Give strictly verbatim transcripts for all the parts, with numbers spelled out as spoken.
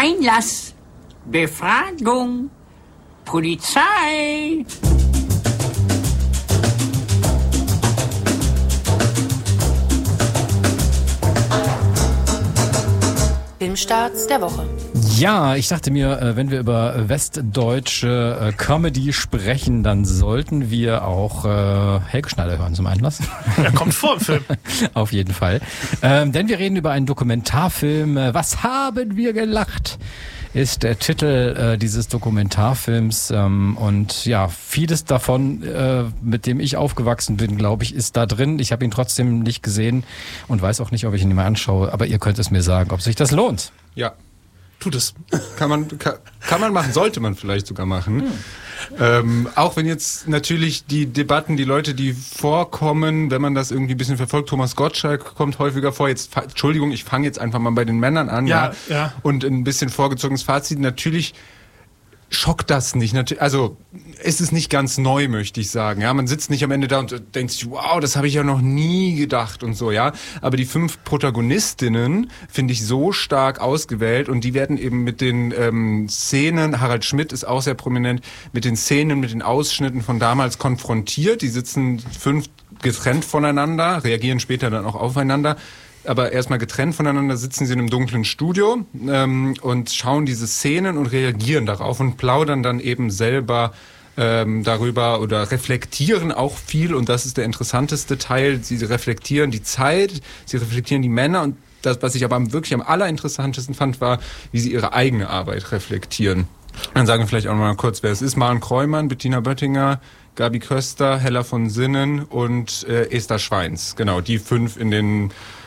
Einlass, Befragung, Polizei. Filmstarts der Woche. Ja, ich dachte mir, wenn wir über westdeutsche Comedy sprechen, dann sollten wir auch äh, Helge Schneider hören zum Einlass. Er kommt vor im Film. Auf jeden Fall. Ähm, denn wir reden über einen Dokumentarfilm. Was haben wir gelacht? Ist der Titel äh, dieses Dokumentarfilms. Ähm, und ja, vieles davon, äh, mit dem ich aufgewachsen bin, glaube ich, ist da drin. Ich habe ihn trotzdem nicht gesehen und weiß auch nicht, ob ich ihn mal anschaue. Aber ihr könnt es mir sagen, ob sich das lohnt. Ja. Tut es. Kann man, kann, kann man machen, sollte man vielleicht sogar machen. Hm. Ähm, auch wenn jetzt natürlich die Debatten, die Leute, die vorkommen, wenn man das irgendwie ein bisschen verfolgt, Thomas Gottschalk kommt häufiger vor. Jetzt, Entschuldigung, ich fange jetzt einfach mal bei den Männern an. Ja, ja. ja. Und ein bisschen vorgezogenes Fazit. Natürlich schockt das nicht. Also ist es nicht ganz neu, möchte ich sagen. Ja, man sitzt nicht am Ende da und denkt sich, wow, das habe ich ja noch nie gedacht und so, ja. Aber die fünf Protagonistinnen finde ich so stark ausgewählt und die werden eben mit den ähm, Szenen, Harald Schmidt ist auch sehr prominent, mit den Szenen, mit den Ausschnitten von damals konfrontiert. Die sitzen fünf getrennt voneinander, reagieren später dann auch aufeinander. Aber erstmal getrennt voneinander sitzen sie in einem dunklen Studio ähm, und schauen diese Szenen und reagieren darauf und plaudern dann eben selber ähm, darüber oder reflektieren auch viel. Und das ist der interessanteste Teil. Sie reflektieren die Zeit, sie reflektieren die Männer. Und das, was ich aber wirklich am allerinteressantesten fand, war, wie sie ihre eigene Arbeit reflektieren. Dann sagen wir vielleicht auch noch mal kurz, wer es ist. Maren Kreumann, Bettina Böttinger, Gabi Köster, Hella von Sinnen und äh, Esther Schweins. Genau, die fünf in den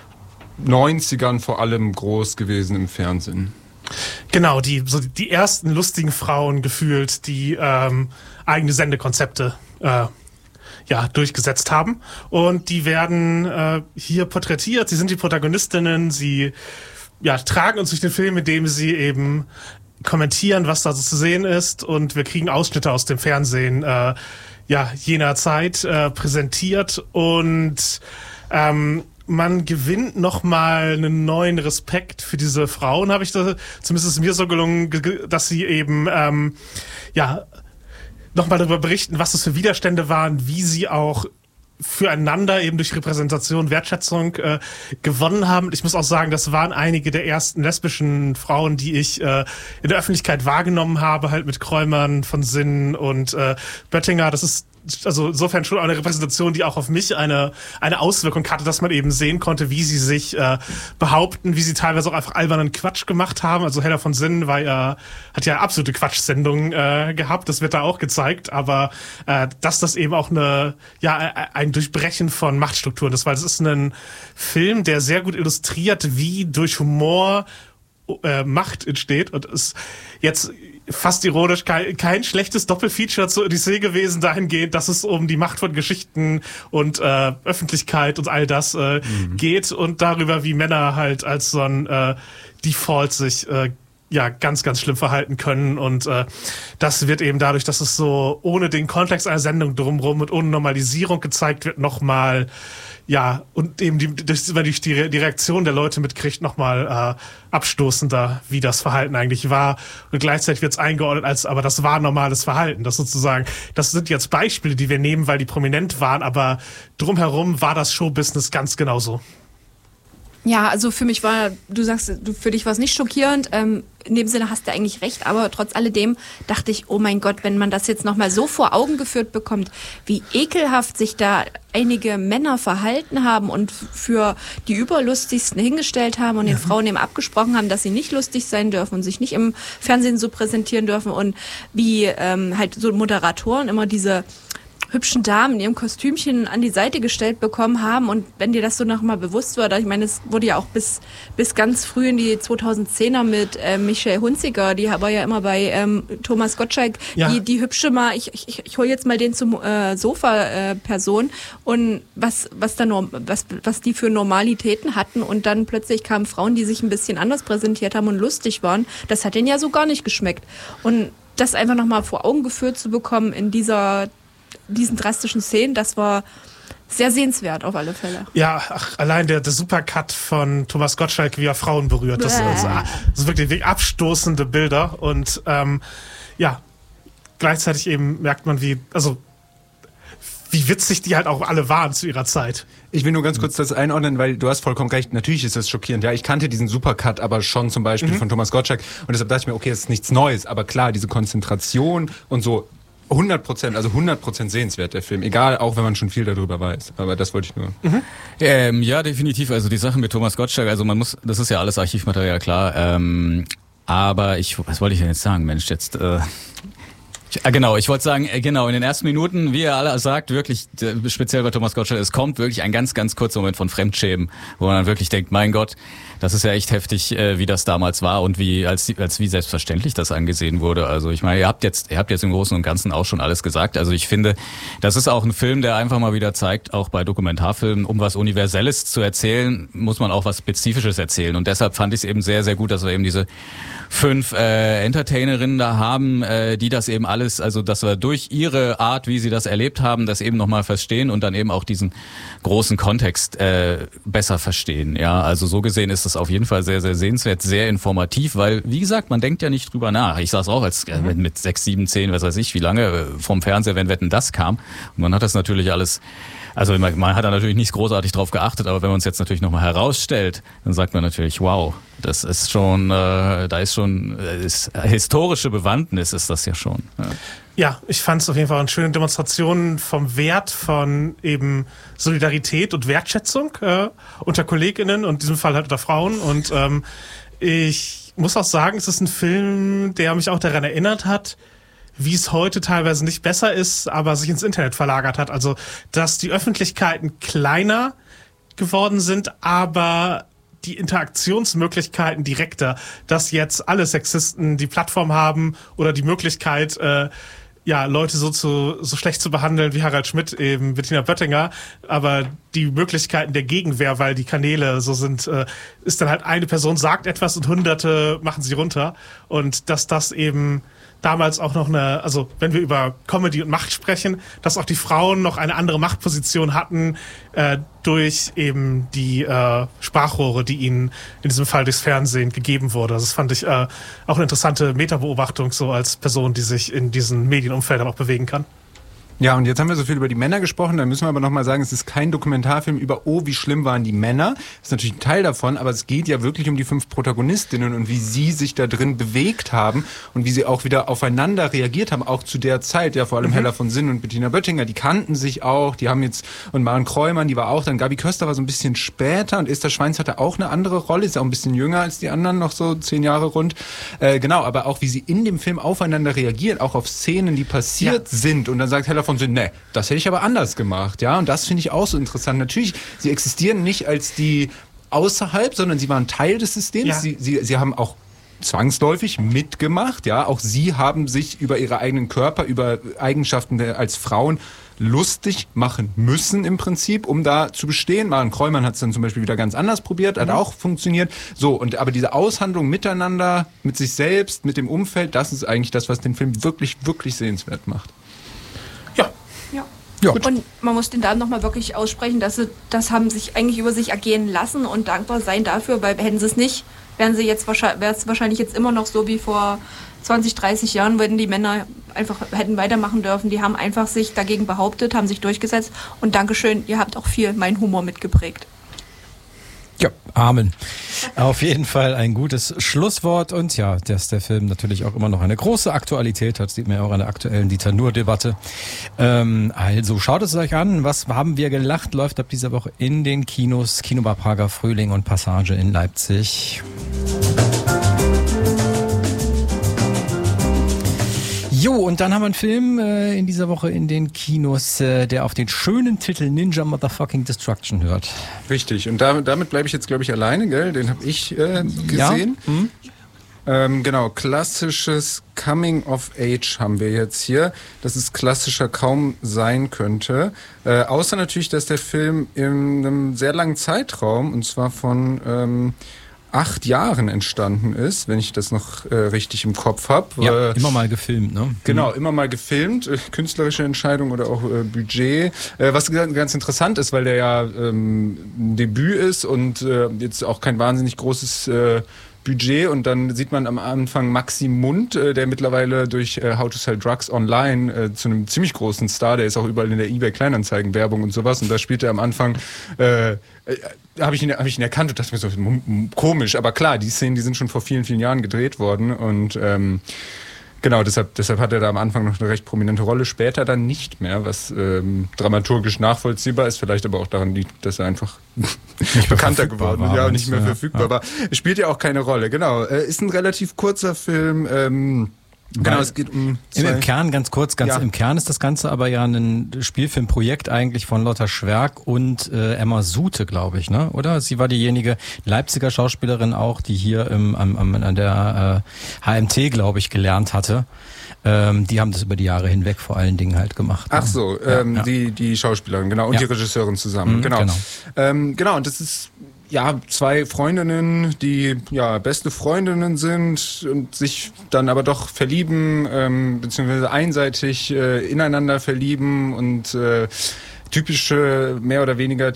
neunzigern vor allem groß gewesen im Fernsehen. Genau, die so die ersten lustigen Frauen gefühlt, die ähm, eigene Sendekonzepte äh, ja durchgesetzt haben. Und die werden äh, hier porträtiert. Sie sind die Protagonistinnen. Sie ja tragen uns durch den Film, indem sie eben kommentieren, was da so zu sehen ist. Und wir kriegen Ausschnitte aus dem Fernsehen äh, ja jener Zeit äh, präsentiert und ähm, man gewinnt nochmal einen neuen Respekt für diese Frauen, habe ich da, zumindest ist es mir so gelungen, dass sie eben, ähm, ja, nochmal darüber berichten, was das für Widerstände waren, wie sie auch füreinander eben durch Repräsentation, Wertschätzung äh, gewonnen haben. Ich muss auch sagen, das waren einige der ersten lesbischen Frauen, die ich äh, in der Öffentlichkeit wahrgenommen habe, halt mit Kreumann, von Sinnen und äh, Böttinger. Das ist also insofern schon eine Repräsentation, die auch auf mich eine eine Auswirkung hatte, dass man eben sehen konnte, wie sie sich äh, behaupten, wie sie teilweise auch einfach albernen Quatsch gemacht haben. Also Hella von Sinnen war ja, hat ja absolute Quatschsendungen äh, gehabt, das wird da auch gezeigt, aber äh, dass das eben auch eine ja ein Durchbrechen von Machtstrukturen ist, weil es ist ein Film, der sehr gut illustriert, wie durch Humor äh, Macht entsteht und ist jetzt fast ironisch kein, kein schlechtes Doppelfeature zur Odyssee gewesen, dahingehend, dass es um die Macht von Geschichten und äh, Öffentlichkeit und all das äh, mhm. geht und darüber, wie Männer halt als so ein äh, Default sich äh, ja ganz, ganz schlimm verhalten können und äh, das wird eben dadurch, dass es so ohne den Kontext einer Sendung drumherum und ohne Normalisierung gezeigt wird, nochmal ja, und eben die, das, wenn ich die, die Reaktion der Leute mitkriegt, nochmal äh, abstoßender, wie das Verhalten eigentlich war. Und gleichzeitig wird es eingeordnet als, aber das war normales Verhalten. Das sozusagen, das sind jetzt Beispiele, die wir nehmen, weil die prominent waren, aber drumherum war das Showbusiness ganz genauso. Ja, also für mich war, du sagst, du, für dich war es nicht schockierend. Ähm, in dem Sinne hast du eigentlich recht, aber trotz alledem dachte ich, oh mein Gott, wenn man das jetzt nochmal so vor Augen geführt bekommt, wie ekelhaft sich da einige Männer verhalten haben und für die Überlustigsten hingestellt haben und ja. den Frauen eben abgesprochen haben, dass sie nicht lustig sein dürfen und sich nicht im Fernsehen so präsentieren dürfen und wie ähm, halt so Moderatoren immer diese hübschen Damen in ihrem Kostümchen an die Seite gestellt bekommen haben und wenn dir das so noch mal bewusst wird, ich meine, es wurde ja auch bis bis ganz früh in die zweitausendzehner mit äh, Michelle Hunziker, die war ja immer bei ähm, Thomas Gottschalk, ja. die die hübsche mal, ich ich, ich hole jetzt mal den zum äh, Sofa-Person äh, und was was da nur was was die für Normalitäten hatten und dann plötzlich kamen Frauen, die sich ein bisschen anders präsentiert haben und lustig waren, das hat denen ja so gar nicht geschmeckt und das einfach noch mal vor Augen geführt zu bekommen in dieser diesen drastischen Szenen, das war Sehr sehenswert auf alle Fälle. Ja, ach, allein der, der Supercut von Thomas Gottschalk, wie er Frauen berührt, das, das, das ist wirklich, wirklich abstoßende Bilder und ähm, ja, gleichzeitig eben merkt man, wie, also wie witzig die halt auch alle waren zu ihrer Zeit. Ich will nur ganz kurz das einordnen, weil du hast vollkommen recht, natürlich ist das schockierend. Ja, ich kannte diesen Supercut aber schon zum Beispiel mhm. von Thomas Gottschalk und deshalb dachte ich mir, okay, das ist nichts Neues, aber klar, diese Konzentration und so hundert Prozent, also hundert Prozent sehenswert, der Film. Egal, auch wenn man schon viel darüber weiß. Aber das wollte ich nur. Mhm. Ähm, ja, definitiv. Also die Sachen mit Thomas Gottschalk, also man muss, das ist ja alles Archivmaterial, klar. Ähm, aber ich, was wollte ich denn jetzt sagen, Mensch, jetzt... Äh Ah, genau, ich wollte sagen, genau, in den ersten Minuten, wie er alle sagt, wirklich, speziell bei Thomas Gottschalk, es kommt wirklich ein ganz, ganz kurzer Moment von Fremdschämen, wo man dann wirklich denkt, mein Gott, das ist ja echt heftig, wie das damals war und wie, als, als wie selbstverständlich das angesehen wurde. Also ich meine, ihr habt jetzt, ihr habt jetzt im Großen und Ganzen auch schon alles gesagt. Also ich finde, das ist auch ein Film, der einfach mal wieder zeigt, auch bei Dokumentarfilmen, um was Universelles zu erzählen, muss man auch was Spezifisches erzählen. Und deshalb fand ich es eben sehr, sehr gut, dass wir eben diese fünf äh, Entertainerinnen da haben, äh, die das eben alles, also dass wir durch ihre Art, wie sie das erlebt haben, das eben nochmal verstehen und dann eben auch diesen großen Kontext äh, besser verstehen. Ja, also so gesehen ist das auf jeden Fall sehr, sehr sehenswert, sehr informativ, weil, wie gesagt, man denkt ja nicht drüber nach. Ich saß auch als äh, mit sechs, sieben, zehn, was weiß ich, wie lange äh, vom Fernseher, wenn Wetten, das kam. Und man hat das natürlich alles, also man, man hat da natürlich nicht großartig drauf geachtet, aber wenn man es jetzt natürlich nochmal herausstellt, dann sagt man natürlich, wow, das ist schon, äh, da ist schon, äh, ist, historische Bewandtnis ist das ja schon. Ja. Ja, ich fand es auf jeden Fall eine schöne Demonstration vom Wert von eben Solidarität und Wertschätzung äh, unter KollegInnen und in diesem Fall halt unter Frauen. Und ähm, ich muss auch sagen, es ist ein Film, der mich auch daran erinnert hat, wie es heute teilweise nicht besser ist, aber sich ins Internet verlagert hat. Also, dass die Öffentlichkeiten kleiner geworden sind, aber die Interaktionsmöglichkeiten direkter, dass jetzt alle Sexisten die Plattform haben oder die Möglichkeit, äh, ja, Leute so zu, so schlecht zu behandeln wie Harald Schmidt, eben Bettina Böttinger, aber die Möglichkeiten der Gegenwehr, weil die Kanäle so sind, äh, ist dann halt eine Person sagt etwas und Hunderte machen sie runter und dass das eben damals auch noch eine, also wenn wir über Comedy und Macht sprechen, dass auch die Frauen noch eine andere Machtposition hatten äh, durch eben die äh, Sprachrohre, die ihnen in diesem Fall durchs Fernsehen gegeben wurde. Das fand ich äh, auch eine interessante Metabeobachtung, so als Person, die sich in diesen Medienumfeldern auch bewegen kann. Ja, und jetzt haben wir so viel über die Männer gesprochen, dann müssen wir aber nochmal sagen, es ist kein Dokumentarfilm über, oh, wie schlimm waren die Männer. Das ist natürlich ein Teil davon, aber es geht ja wirklich um die fünf Protagonistinnen und wie sie sich da drin bewegt haben und wie sie auch wieder aufeinander reagiert haben, auch zu der Zeit, ja, vor allem mhm. Hella von Sinn und Bettina Böttinger, die kannten sich auch, die haben jetzt, und Maren Kräumann, die war auch dann, Gabi Köster war so ein bisschen später und Esther Schweins hatte auch eine andere Rolle, ist auch ein bisschen jünger als die anderen, noch so zehn Jahre rund. Äh, genau, aber auch wie sie in dem Film aufeinander reagiert, auch auf Szenen, die passiert ja. sind und dann sagt Hella von Sinn, ne, das hätte ich aber anders gemacht, ja, und das finde ich auch so interessant. Natürlich, sie existieren nicht als die außerhalb, sondern sie waren Teil des Systems, ja. sie, sie, sie haben auch zwangsläufig mitgemacht, ja, auch sie haben sich über ihre eigenen Körper, über Eigenschaften der, als Frauen lustig machen müssen im Prinzip, um da zu bestehen. Maren Kräumann hat es dann zum Beispiel wieder ganz anders probiert, hat mhm. auch funktioniert. So, und aber diese Aushandlung miteinander, mit sich selbst, mit dem Umfeld, das ist eigentlich das, was den Film wirklich, wirklich sehenswert macht. Ja. Ja. Ja. Und man muss den Damen nochmal wirklich aussprechen, dass sie das haben sich eigentlich über sich ergehen lassen und dankbar sein dafür, weil hätten sie es nicht, wären sie jetzt wahrscheinlich, wäre es wahrscheinlich jetzt immer noch so wie vor zwanzig, dreißig Jahren, wenn die Männer einfach hätten weitermachen dürfen. Die haben einfach sich dagegen behauptet, haben sich durchgesetzt und Dankeschön, ihr habt auch viel meinen Humor mitgeprägt. Ja, Amen. Auf jeden Fall ein gutes Schlusswort und ja, dass der Film natürlich auch immer noch eine große Aktualität hat, sieht man ja auch an der aktuellen Dieter Nuhr-Debatte. Ähm, also schaut es euch an, was haben wir gelacht, läuft ab dieser Woche in den Kinos, Kinobar Prager Frühling und Passage in Leipzig. Jo, und dann haben wir einen Film äh, in dieser Woche in den Kinos, äh, der auf den schönen Titel Ninja Motherfucking Destruction hört. Richtig, und damit, damit bleibe ich jetzt, glaube ich, alleine, gell? Den habe ich äh, gesehen. Ja? Mhm. Ähm, genau, klassisches Coming of Age haben wir jetzt hier, dass es klassischer kaum sein könnte. Äh, außer natürlich, dass der Film in einem sehr langen Zeitraum, und zwar von... Ähm, acht Jahren entstanden ist, wenn ich das noch äh, richtig im Kopf habe. Ja, äh, immer mal gefilmt, ne? Genau, immer mal gefilmt, äh, künstlerische Entscheidung oder auch äh, Budget. Äh, was ganz interessant ist, weil der ja ähm, ein Debüt ist und äh, jetzt auch kein wahnsinnig großes äh, Budget, und dann sieht man am Anfang Maxi Mund, äh, der mittlerweile durch äh, How to Sell Drugs Online äh, zu einem ziemlich großen Star, der ist auch überall in der eBay Kleinanzeigen Werbung und sowas, und da spielt er am Anfang äh, äh, habe ich ihn habe ich ihn erkannt und dachte mir so, m- m- komisch, aber klar, die Szenen, die sind schon vor vielen vielen Jahren gedreht worden, und ähm, genau, deshalb, deshalb hat er da am Anfang noch eine recht prominente Rolle, später dann nicht mehr, was ähm, dramaturgisch nachvollziehbar ist, vielleicht aber auch daran liegt, dass er einfach nicht bekannter geworden ist, ja, nicht mehr ja, verfügbar ja. war. Spielt ja auch keine Rolle, genau. Äh, ist ein relativ kurzer Film, ähm, genau, Weil es geht um Im, zwei... Im Kern, ganz kurz, ganz Ja. im Kern ist das Ganze aber ja ein Spielfilmprojekt eigentlich von Lotta Schwerk und äh, Emma Sute, glaube ich, ne? Oder? Sie war diejenige Leipziger Schauspielerin auch, die hier im, am, am, an der äh, H M T, glaube ich, gelernt hatte. Ähm, die haben das über die Jahre hinweg vor allen Dingen halt gemacht. Ne? Ach so, Ja, ähm, ja. Die, die Schauspielerin, genau, und Ja. die Regisseurin zusammen, Mhm, genau. genau. Ähm, genau, und das ist ja zwei Freundinnen, die ja beste Freundinnen sind und sich dann aber doch verlieben, ähm, beziehungsweise einseitig äh, ineinander verlieben, und äh, typische mehr oder weniger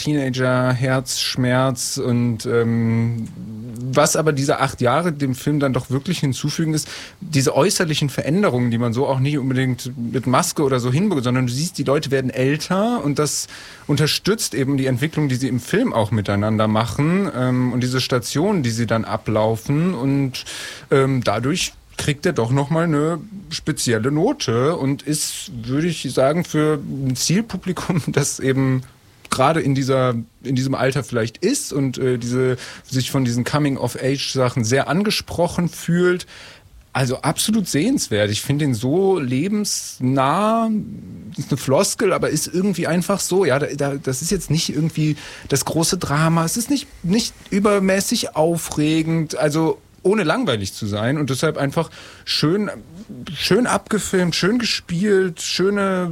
Teenager-Herzschmerz, und ähm, was aber diese acht Jahre dem Film dann doch wirklich hinzufügen ist, diese äußerlichen Veränderungen, die man so auch nicht unbedingt mit Maske oder so hinbekommt, sondern du siehst, die Leute werden älter, und das unterstützt eben die Entwicklung, die sie im Film auch miteinander machen, ähm, und diese Stationen, die sie dann ablaufen, und ähm, dadurch kriegt er doch nochmal eine spezielle Note und ist, würde ich sagen, für ein Zielpublikum, das eben gerade in dieser in diesem Alter vielleicht ist und äh, diese sich von diesen Coming-of-Age-Sachen sehr angesprochen fühlt. Also absolut sehenswert. Ich finde ihn so lebensnah, das ist eine Floskel, aber ist irgendwie einfach so. Ja, da, da, das ist jetzt nicht irgendwie das große Drama. Es ist nicht nicht übermäßig aufregend. Also ohne langweilig zu sein, und deshalb einfach schön, schön abgefilmt, schön gespielt, schöne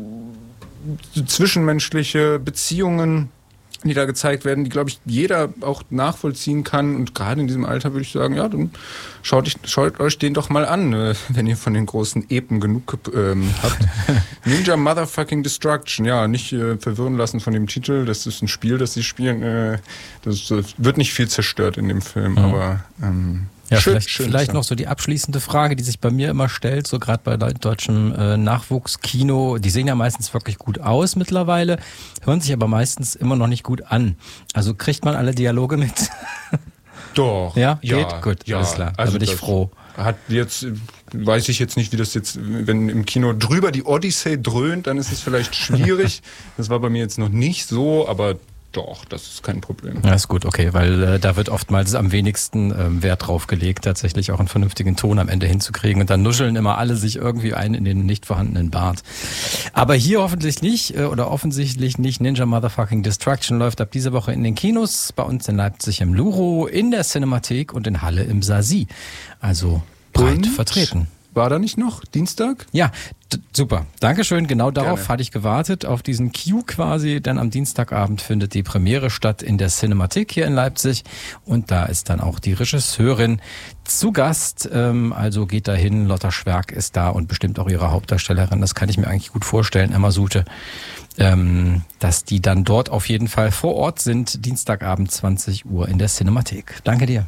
zwischenmenschliche Beziehungen, die da gezeigt werden, die, glaube ich, jeder auch nachvollziehen kann, und gerade in diesem Alter würde ich sagen, ja, dann schaut, ich, schaut euch den doch mal an, äh, wenn ihr von den großen Epen genug ähm, habt. Ninja Motherfucking Destruction, ja, nicht äh, verwirren lassen von dem Titel, das ist ein Spiel, das sie spielen, äh, das äh, wird nicht viel zerstört in dem Film, mhm. aber ähm, Ja, schön, vielleicht, schön vielleicht schön. noch so die abschließende Frage, die sich bei mir immer stellt, so gerade bei deutschem äh, Nachwuchskino. Die sehen ja meistens wirklich gut aus mittlerweile, hören sich aber meistens immer noch nicht gut an. Also kriegt man alle Dialoge mit? Doch. Ja, ja, geht? Gut, ja, alles klar. Da also bin ich das froh. Hat jetzt, weiß ich jetzt nicht, wie das jetzt, wenn im Kino drüber die Odyssey dröhnt, dann ist es vielleicht schwierig. Das war bei mir jetzt noch nicht so, aber doch, das ist kein Problem. Ja, ist gut, okay, weil äh, da wird oftmals am wenigsten ähm, Wert drauf gelegt, tatsächlich auch einen vernünftigen Ton am Ende hinzukriegen, und dann nuscheln immer alle sich irgendwie ein in den nicht vorhandenen Bart. Aber hier hoffentlich nicht, äh, oder offensichtlich nicht. Ninja Motherfucking Destruction läuft ab dieser Woche in den Kinos, bei uns in Leipzig im Luro, in der Cinemathek und in Halle im Sasi. Also breit Und? vertreten. War da nicht noch Dienstag? Ja, d- super. Dankeschön. Genau darauf Gerne. hatte ich gewartet, auf diesen Cue quasi. Denn am Dienstagabend findet die Premiere statt in der Cinemathek hier in Leipzig. Und da ist dann auch die Regisseurin zu Gast. Ähm, also geht dahin. Lotta Schwerk ist da und bestimmt auch ihre Hauptdarstellerin. Das kann ich mir eigentlich gut vorstellen, Emma Sute. Ähm, dass die dann dort auf jeden Fall vor Ort sind. Dienstagabend zwanzig Uhr in der Cinemathek. Danke dir.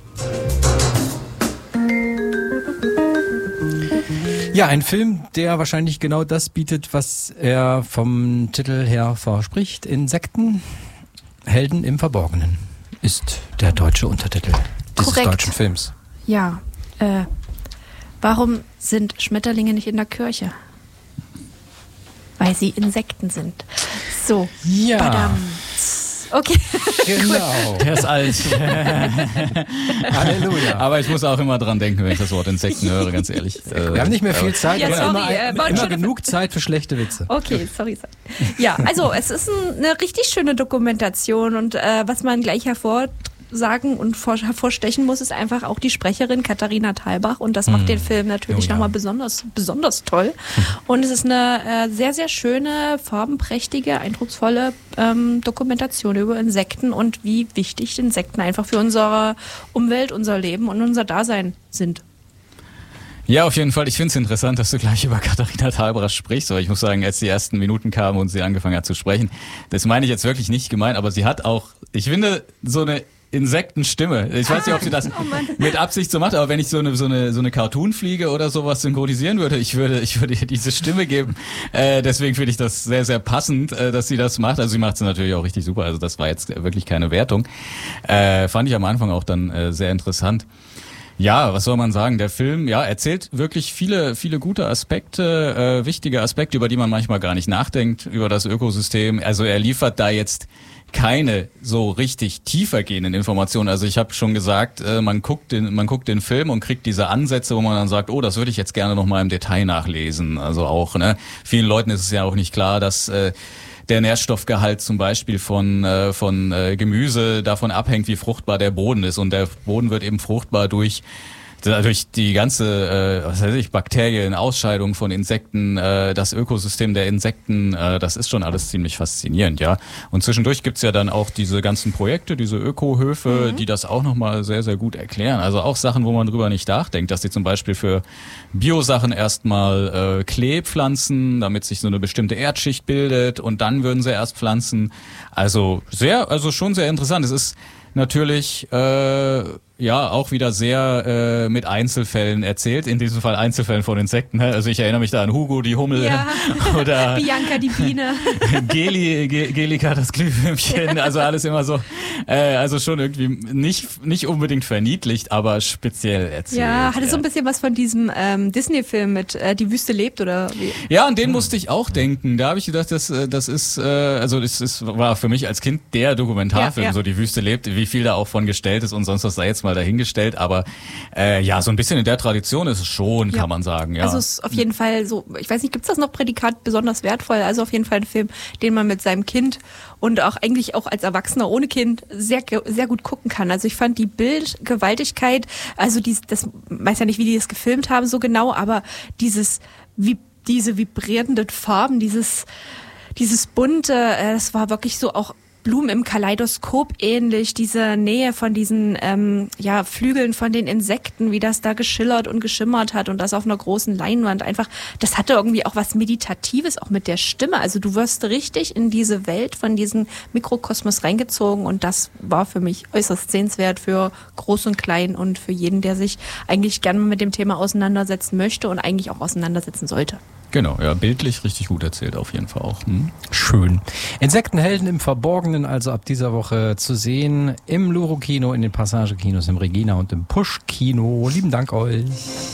Ja, ein Film, der wahrscheinlich genau das bietet, was er vom Titel her verspricht. Insekten, Helden im Verborgenen ist der deutsche Untertitel dieses Korrekt. deutschen Films. Ja, äh, warum sind Schmetterlinge nicht in der Kirche? Weil sie Insekten sind. So. Ja, Badam. Okay. genau. Der ist alt. Halleluja. Aber ich muss auch immer dran denken, wenn ich das Wort Insekten höre, ganz ehrlich. Wir haben nicht mehr viel Zeit, Ja, wir haben sorry, immer, äh, war immer schon- genug Zeit für schlechte Witze. Okay, sorry, sorry. Ja, also es ist ein, eine richtig schöne Dokumentation, und äh, was man gleich hervorheben sagen und vor, hervorstechen muss, ist einfach auch die Sprecherin Katharina Thalbach und das macht Mhm. den Film natürlich Oh ja. nochmal besonders, besonders toll. Und es ist eine äh, sehr, sehr schöne, farbenprächtige, eindrucksvolle ähm, Dokumentation über Insekten und wie wichtig Insekten einfach für unsere Umwelt, unser Leben und unser Dasein sind. Ja, auf jeden Fall. Ich finde es interessant, dass du gleich über Katharina Thalbach sprichst, aber ich muss sagen, als die ersten Minuten kamen und sie angefangen hat zu sprechen, das meine ich jetzt wirklich nicht gemein, aber sie hat auch, ich finde, so eine Insektenstimme. Ich weiß nicht, ob sie das mit Absicht so macht, aber wenn ich so eine so eine so eine Cartoonfliege oder sowas synchronisieren würde, ich würde ich würde ihr diese Stimme geben. Äh, deswegen finde ich das sehr sehr passend, äh, dass sie das macht. Also sie macht es natürlich auch richtig super. Also das war jetzt wirklich keine Wertung. Äh, fand ich am Anfang auch dann äh, sehr interessant. Ja, was soll man sagen? Der Film, ja, erzählt wirklich viele, viele gute Aspekte, äh, wichtige Aspekte, über die man manchmal gar nicht nachdenkt, über das Ökosystem. Also er liefert da jetzt keine so richtig tiefergehenden Informationen. Also ich habe schon gesagt, äh, man guckt den, man guckt den Film und kriegt diese Ansätze, wo man dann sagt, oh, das würde ich jetzt gerne noch mal im Detail nachlesen. Also auch, ne, vielen Leuten ist es ja auch nicht klar, dass äh, der Nährstoffgehalt zum Beispiel von äh, von äh, Gemüse davon abhängt, wie fruchtbar der Boden ist. Und der Boden wird eben fruchtbar durch durch die ganze, äh, was weiß ich, Bakterien, Ausscheidung von Insekten, äh, das Ökosystem der Insekten, äh, das ist schon alles ziemlich faszinierend, ja. Und zwischendurch gibt's ja dann auch diese ganzen Projekte, diese Ökohöfe, mhm. die das auch nochmal sehr, sehr gut erklären. Also auch Sachen, wo man drüber nicht nachdenkt, dass sie zum Beispiel für Biosachen erstmal äh, Klee pflanzen, damit sich so eine bestimmte Erdschicht bildet und dann würden sie erst pflanzen. Also sehr, also schon sehr interessant. Es ist natürlich äh, ja auch wieder sehr äh, mit Einzelfällen erzählt, in diesem Fall Einzelfällen von Insekten. Also ich erinnere mich da an Hugo, die Hummel, ja. oder Bianca, die Biene, Geli, Ge- Gelika, das Glühwürmchen, also alles immer so, äh, also schon irgendwie nicht nicht unbedingt verniedlicht, aber speziell erzählt. ja, hatte ja. so ein bisschen was von diesem ähm, Disney-Film mit äh, Die Wüste lebt oder wie? Ja, an den musste ich auch denken. Da habe ich gedacht, das, äh, das ist, äh, also das ist, war für mich als Kind der Dokumentarfilm, Ja, ja. so Die Wüste lebt, wie viel da auch von gestellt ist und sonst was da jetzt mal dahingestellt. Aber äh, ja, so ein bisschen in der Tradition ist es schon, Ja. kann man sagen. Ja. Also es ist auf jeden Fall so, ich weiß nicht, gibt's das noch Prädikat besonders wertvoll? Also auf jeden Fall ein Film, den man mit seinem Kind und auch eigentlich auch als Erwachsener ohne Kind sehr sehr gut gucken kann. Also ich fand die Bildgewaltigkeit, also dies, das weiß ja nicht, wie die das gefilmt haben so genau, aber dieses wie diese vibrierenden Farben, dieses dieses bunte, äh, das war wirklich so auch Blumen im Kaleidoskop ähnlich, diese Nähe von diesen ähm, ja, Flügeln von den Insekten, wie das da geschillert und geschimmert hat und das auf einer großen Leinwand einfach, das hatte irgendwie auch was Meditatives, auch mit der Stimme. Also du wirst richtig in diese Welt von diesem Mikrokosmos reingezogen und das war für mich äußerst sehenswert für Groß und Klein und für jeden, der sich eigentlich gerne mit dem Thema auseinandersetzen möchte und eigentlich auch auseinandersetzen sollte. Genau, ja, bildlich richtig gut erzählt auf jeden Fall auch. Hm? Schön. Insektenhelden im Verborgenen, also ab dieser Woche zu sehen im Luro-Kino, in den Passage-Kinos, im Regina und im Push-Kino. Lieben Dank euch.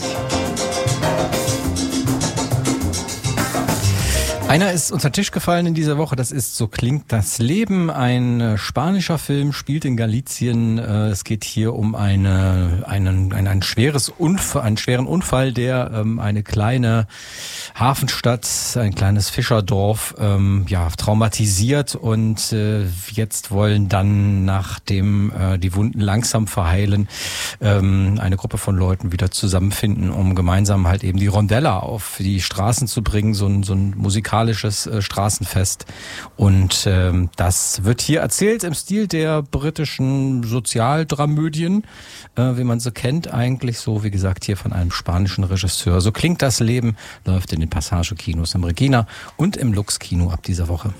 Einer ist unter den Tisch gefallen in dieser Woche, das ist So klingt das Leben, ein äh, spanischer Film, spielt in Galicien. Äh, es geht hier um eine, einen, ein, ein schweres Unfall, einen schweren Unfall, der ähm, eine kleine Hafenstadt, ein kleines Fischerdorf ähm, ja, traumatisiert und äh, jetzt wollen dann, nachdem äh, die Wunden langsam verheilen, ähm, eine Gruppe von Leuten wieder zusammenfinden, um gemeinsam halt eben die Rondella auf die Straßen zu bringen, so ein, so ein musikalisches Äh, Straßenfest. Und ähm, das wird hier erzählt im Stil der britischen Sozialdramödien, äh, wie man so kennt, eigentlich so, wie gesagt, hier von einem spanischen Regisseur. So klingt das Leben, läuft in den Passage-Kinos im Regina und im Lux-Kino ab dieser Woche.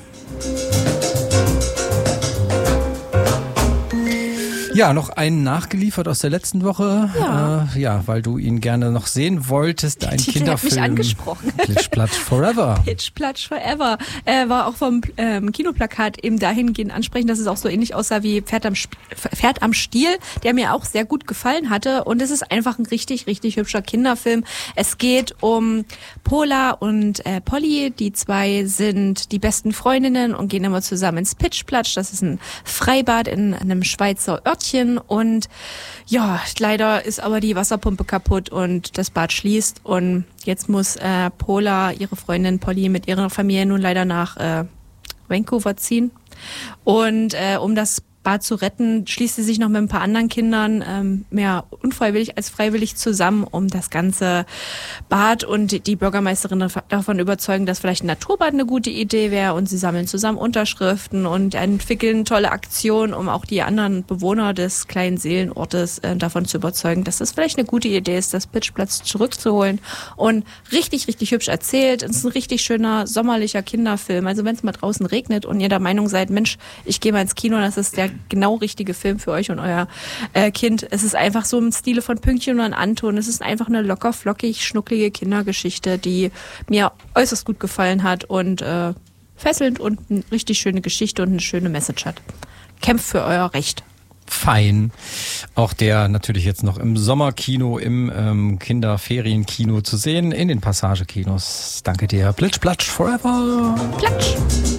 Ja, noch einen nachgeliefert aus der letzten Woche. Ja, äh, ja weil du ihn gerne noch sehen wolltest. Ein Titel Kinderfilm. hat mich angesprochen. Pitch Platsch Forever. Pitch Platsch Forever. Äh, war auch vom ähm, Kinoplakat eben dahingehend ansprechend, dass es auch so ähnlich aussah wie Pferd am, Sp- Pferd am Stiel, der mir auch sehr gut gefallen hatte. Und es ist einfach ein richtig, richtig hübscher Kinderfilm. Es geht um Pola und äh, Polly. Die zwei sind die besten Freundinnen und gehen immer zusammen ins Pitch Platsch. Das ist ein Freibad in einem Schweizer Örtchen. Und ja, leider ist aber die Wasserpumpe kaputt und das Bad schließt. Und jetzt muss äh, Pola, ihre Freundin Polly, mit ihrer Familie nun leider nach äh, Vancouver ziehen. Und äh, um das Bad zu retten, schließt sie sich noch mit ein paar anderen Kindern ähm, mehr unfreiwillig als freiwillig zusammen, um das ganze Bad und die Bürgermeisterin davon überzeugen, dass vielleicht ein Naturbad eine gute Idee wäre, und sie sammeln zusammen Unterschriften und entwickeln tolle Aktionen, um auch die anderen Bewohner des kleinen Seelenortes äh, davon zu überzeugen, dass das vielleicht eine gute Idee ist, das Pitchplatz zurückzuholen. Und richtig, richtig hübsch erzählt. Es ist ein richtig schöner sommerlicher Kinderfilm. Also wenn es mal draußen regnet und ihr der Meinung seid, Mensch, ich gehe mal ins Kino, das ist der genau richtige Film für euch und euer äh, Kind. Es ist einfach so im Stile von Pünktchen und Anton. Es ist einfach eine locker, flockig, schnucklige Kindergeschichte, die mir äußerst gut gefallen hat und äh, fesselnd und eine richtig schöne Geschichte und eine schöne Message hat. Kämpft für euer Recht. Fein. Auch der natürlich jetzt noch im Sommerkino, im ähm, Kinderferienkino zu sehen, in den Passagekinos. Danke dir. Plitsch, platsch, forever. Platsch.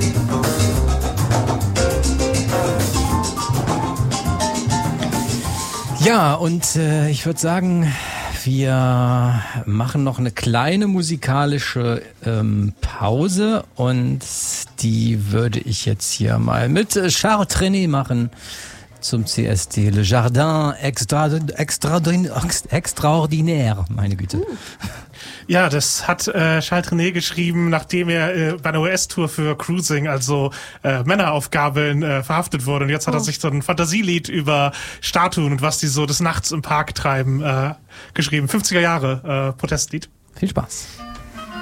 Ja, und äh, ich würde sagen, wir machen noch eine kleine musikalische ähm, Pause, und die würde ich jetzt hier mal mit äh, Charles Trenet machen zum C S D. Le Jardin extra, extra, extraordinaire, meine Güte. Uh. Ja, das hat äh, Charles Trenet geschrieben, nachdem er äh, bei einer U S-Tour für Cruising, also äh, Männeraufgabeln, äh, verhaftet wurde. Und jetzt hat oh. er sich so ein Fantasielied über Statuen und was die so des Nachts im Park treiben äh, geschrieben. fünfziger Jahre äh, Protestlied. Viel Spaß.